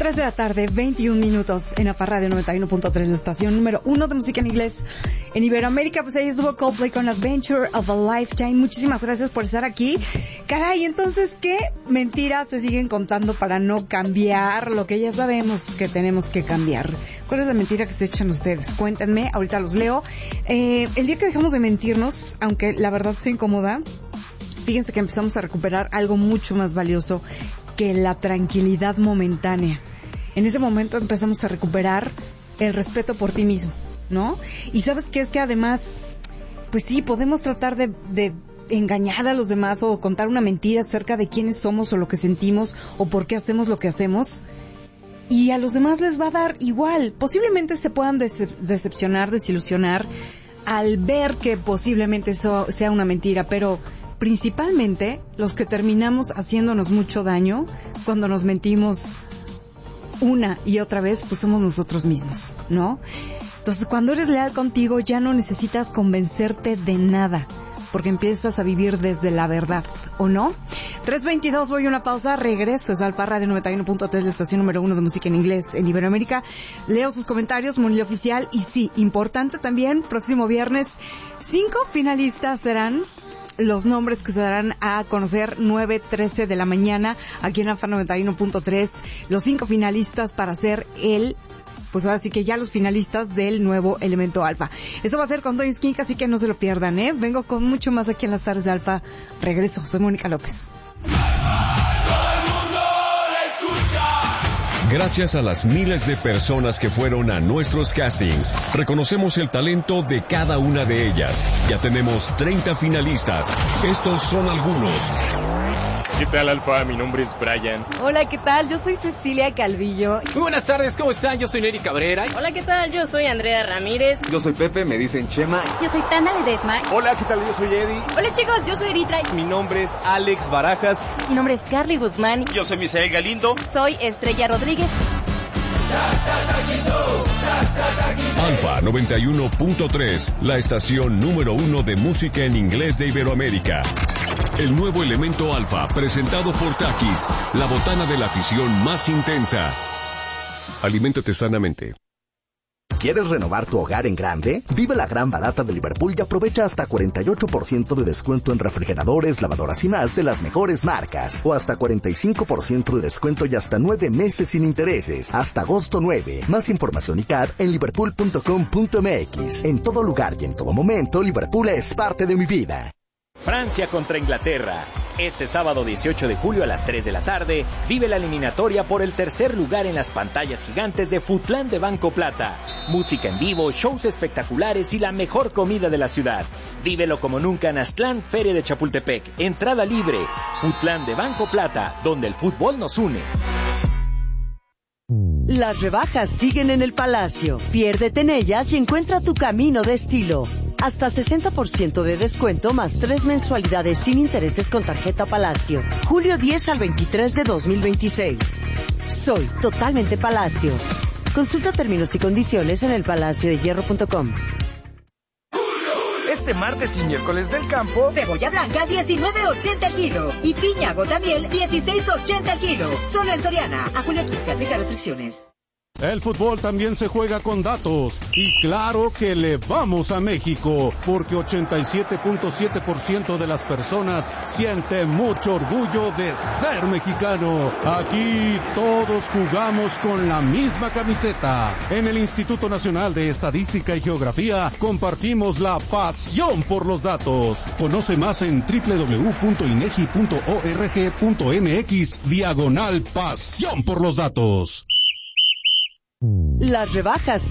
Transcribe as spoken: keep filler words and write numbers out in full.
tres de la tarde, veintiún minutos en APA Radio noventa y uno punto tres, la estación número uno de música en inglés en Iberoamérica. Pues ahí estuvo Coldplay con Adventure of a Lifetime. Muchísimas gracias por estar aquí. Caray, entonces, ¿qué mentiras se siguen contando para no cambiar lo que ya sabemos que tenemos que cambiar? ¿Cuál es la mentira que se echan ustedes? Cuéntenme, ahorita los leo. Eh, el día que dejamos de mentirnos, aunque la verdad se incomoda, fíjense que empezamos a recuperar algo mucho más valioso que la tranquilidad momentánea. En ese momento empezamos a recuperar el respeto por ti mismo, ¿no? Y ¿sabes qué? Es que además, pues sí, podemos tratar de, de engañar a los demás o contar una mentira acerca de quiénes somos o lo que sentimos o por qué hacemos lo que hacemos. Y a los demás les va a dar igual. Posiblemente se puedan decep- decepcionar, desilusionar al ver que posiblemente eso sea una mentira, pero principalmente los que terminamos haciéndonos mucho daño cuando nos mentimos una y otra vez, pues somos nosotros mismos, ¿no? Entonces, cuando eres leal contigo, ya no necesitas convencerte de nada, porque empiezas a vivir desde la verdad, ¿o no? tres veintidós, voy a una pausa, regreso, es Alfa Radio noventa y uno punto tres, la estación número uno de música en inglés en Iberoamérica. Leo sus comentarios, Monillo Oficial, y sí, importante también, próximo viernes, cinco finalistas serán los nombres que se darán a conocer nueve trece de la mañana aquí en Alfa noventa y uno punto tres, los cinco finalistas para ser el, pues ahora sí que ya los finalistas del nuevo Elemento Alfa. Eso va a ser con Toño Skink, así que no se lo pierdan, ¿eh? Vengo con mucho más aquí en las tardes de Alfa. Regreso, soy Mónica López. Gracias a las miles de personas que fueron a nuestros castings, reconocemos el talento de cada una de ellas. Ya tenemos treinta finalistas. Estos son algunos. ¿Qué tal, Alfa? Mi nombre es Brian. Hola, ¿qué tal? Yo soy Cecilia Calvillo. Muy buenas tardes, ¿cómo están? Yo soy Neri Cabrera. Hola, ¿qué tal? Yo soy Andrea Ramírez. Yo soy Pepe, me dicen Chema. Yo soy Tana Ledesma. Hola, ¿qué tal? Yo soy Eddie. Hola, chicos, yo soy Eritra. Mi nombre es Alex Barajas. Mi nombre es Carly Guzmán. Yo soy Misael Galindo. Soy Estrella Rodríguez. Alfa noventa y uno punto tres, la estación número uno de música en inglés de Iberoamérica. El nuevo Elemento Alfa, presentado por Takis, la botana de la afición más intensa. Aliméntate sanamente. ¿Quieres renovar tu hogar en grande? Vive la gran barata de Liverpool y aprovecha hasta cuarenta y ocho por ciento de descuento en refrigeradores, lavadoras y más de las mejores marcas. O hasta cuarenta y cinco por ciento de descuento y hasta nueve meses sin intereses. Hasta agosto nueve. Más información y C A D en liverpool punto com punto m x. En todo lugar y en todo momento, Liverpool es parte de mi vida. Francia contra Inglaterra. Este sábado dieciocho de julio a las tres de la tarde, vive la eliminatoria por el tercer lugar en las pantallas gigantes de Futlán de Banco Plata. Música en vivo, shows espectaculares y la mejor comida de la ciudad. Vívelo como nunca en Aztlán, Feria de Chapultepec. Entrada libre. Futlán de Banco Plata, donde el fútbol nos une. Las rebajas siguen en el Palacio. Piérdete en ellas y encuentra tu camino de estilo. Hasta sesenta por ciento de descuento más tres mensualidades sin intereses con tarjeta Palacio. julio diez al veintitrés de dos mil veintiséis. Soy totalmente Palacio. Consulta términos y condiciones en el palacio de hierro punto com. Este martes y miércoles del campo, cebolla blanca diecinueve ochenta el kilo y piña gotamiel dieciséis ochenta el kilo. Solo en Soriana. A julio quince, aplica restricciones. El fútbol también se juega con datos y claro que le vamos a México porque ochenta y siete punto siete por ciento de las personas siente mucho orgullo de ser mexicano. Aquí todos jugamos con la misma camiseta. En el Instituto Nacional de Estadística y Geografía compartimos la pasión por los datos. Conoce más en doble u doble u doble u punto inegi punto org punto m x diagonal pasión por los datos. Las rebajas